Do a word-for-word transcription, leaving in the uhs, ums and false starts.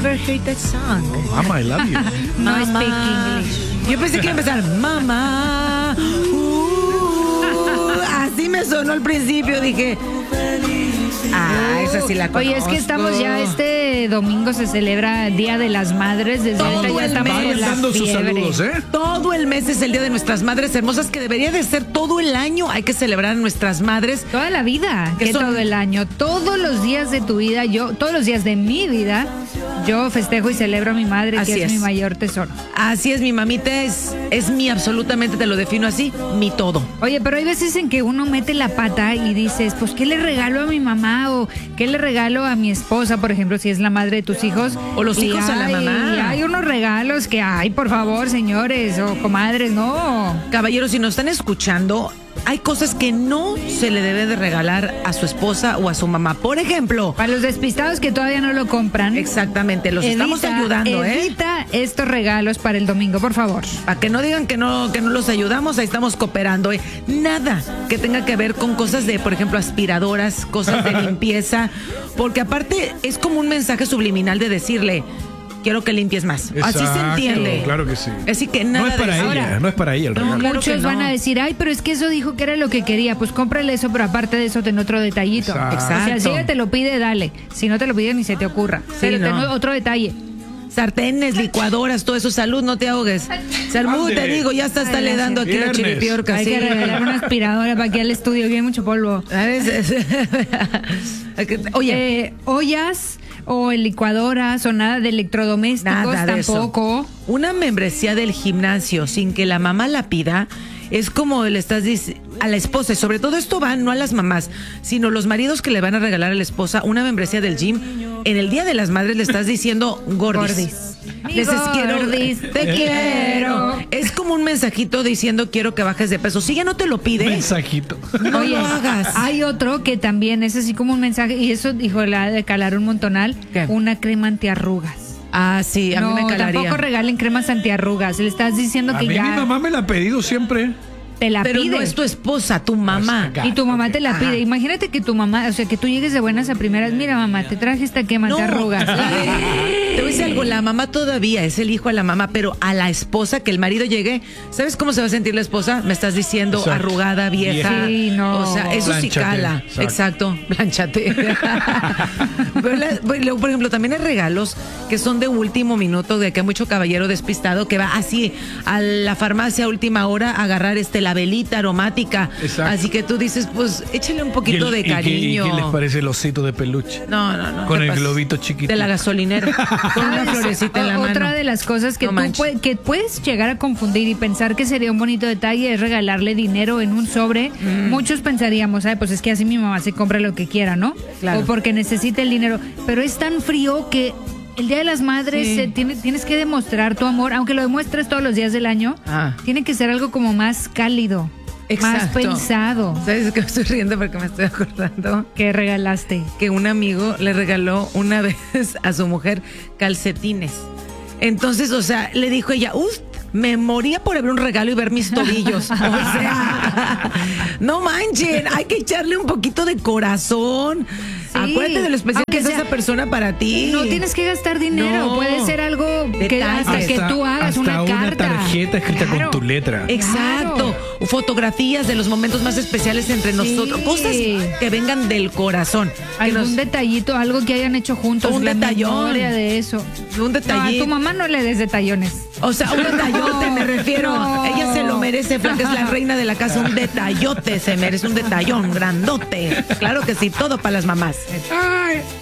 never heard that song. Oh, mama, I love you. No speak English. Yo pensé que iba a empezar, mamá. Uh, así me sonó al principio, dije. Ah, esa sí la conozco. Oye, es que estamos ya, este domingo se celebra Día de las Madres. Desde Todo ahorita ya el estamos mes con la dando sus fiebre. saludos, ¿eh? Todo el mes es el Día de nuestras Madres Hermosas, que debería de ser todo el año. Hay que celebrar a nuestras madres. Toda la vida, ¿Qué que son? todo el año, todos los días de tu vida, yo, todos los días de mi vida, yo festejo y celebro a mi madre, Así que es, es. mi mayor tesoro. Así es, mi mamita es, es mi absolutamente, te lo defino así, mi todo. Oye, pero hay veces en que uno mete la pata y dices, pues, ¿qué le regalo a mi mamá? O ¿qué le regalo a mi esposa, por ejemplo, si es la madre de tus hijos? O los Y hijos a la hay- mamá. y hay unos regalos que, ay, por favor, señores o comadres, no. Caballeros, si nos están escuchando, hay cosas que no se le debe de regalar a su esposa o a su mamá. Por ejemplo, Para los despistados que todavía no lo compran. exactamente, los estamos evita- ayudando, ¿eh? Evita estos regalos para el domingo, por favor. Para que no digan que no, que no los ayudamos, ahí estamos cooperando. ¿eh? Nada que tenga que ver con cosas de, por ejemplo, aspiradoras, cosas de limpieza, porque aparte es como un mensaje subliminal de decirle, quiero que limpies más. Así se Exacto, entiende. claro que sí. Así que nada No es para de eso. ella, Ahora, no es para ella el No, regalo. claro que Muchos no. van a decir, ay, pero es que eso dijo que era lo que quería. Pues cómprale eso, pero aparte de eso, ten otro detallito. Exacto. O sea, si Exacto. ella te lo pide, dale. Si no te lo pide, ni se te ocurra. pero no. ten otro detalle. Sartenes, licuadoras, todo eso. Salud, no te ahogues. Salud, Ande. te digo, ya está, está le dando aquí la Viernes. chiripiorca. Hay sí. que regalar una aspiradora para que al estudio viene mucho polvo. ¿Sabes? Oye, Eh, ollas o licuadoras o nada de electrodomésticos nada de eso. tampoco. Una membresía del gimnasio sin que la mamá la pida es como le estás diciendo a la esposa, y sobre todo esto va no a las mamás, sino los maridos que le van a regalar a la esposa una membresía del gym. En el Día de las Madres le estás diciendo gordis. Gordis. Mi Le dices, quiero, gordis, te quiero. Es como un mensajito diciendo quiero que bajes de peso. Si ella no te lo pide, Mensajito. no Oye, lo hagas. hay otro que también es así como un mensaje, y eso, hijo, la ha de calar un montonal, ¿Qué? una crema antiarrugas. Ah, sí, a no, mí me calaría. tampoco regalen cremas antiarrugas. Le estás diciendo A que mí ya mi mamá me la ha pedido siempre. te la Pero pide. no es tu esposa, tu mamá. Pues, Y tu mamá te la Ajá. pide. Imagínate que tu mamá, o sea, que tú llegues de buenas a primeras. Mira, mamá, te traje esta crema No, antiarrugas. la de- te voy a decir algo, la mamá todavía es el hijo a la mamá, pero a la esposa, que el marido llegue, ¿sabes cómo se va a sentir la esposa? Me estás diciendo Exacto. arrugada, vieja. Sí, no. O sea, eso sí Plánchate, cala. exacto. Exacto, planchate. Pero la- luego, por ejemplo, también hay regalos que son de último minuto, de que hay mucho caballero despistado que va así a la farmacia a última hora a agarrar este la velita aromática. Exacto. Así que tú dices, pues échale un ¿Y poquito el- de y qué- y cariño. qué les parece el osito de peluche? No, no, no. Con ¿qué el pasa? globito chiquito. De la gasolinera. Con una ¿Sabes? florecita en la O- mano. Otra de las cosas que No tú manches. puede- que puedes llegar a confundir y pensar que sería un bonito detalle es regalarle dinero en un sobre. Mm. Muchos pensaríamos, ay, pues es que así mi mamá se compra lo que quiera, ¿no? Claro. O porque necesita el dinero. Pero es tan frío que el Día de las Madres Sí. eh, tiene- tienes que demostrar tu amor, aunque lo demuestres todos los días del año. Ah. Tiene que ser algo como más cálido, más Exacto. pensado. ¿Sabes que me estoy riendo porque me estoy acordando? Que regalaste. Que un amigo le regaló una vez a su mujer calcetines. Entonces, o sea, le dijo ella, uff, me moría por ver un regalo y ver mis tobillos. O sea, no manchen, hay que echarle un poquito de corazón. Sí. Acuérdate de lo especial Aunque que es sea- esa persona para ti. No tienes que gastar dinero, No. puede ser algo que Detalles. hasta que Hasta- tú hagas hasta una una carta. tarjeta escrita con Claro. tu letra. Exacto, fotografías de los momentos más especiales entre nosotros, cosas que vengan del corazón. Que Algún nos- detallito, algo que hayan hecho juntos. Un la detallón. memoria de eso. un No, a detallito. tu mamá no le des detallones. O sea, un detallote me refiero. No. Ella se lo merece, Flaca, es la reina de la casa. Un detallote se merece, un detallón grandote. Claro que sí, todo para las mamás. Ay,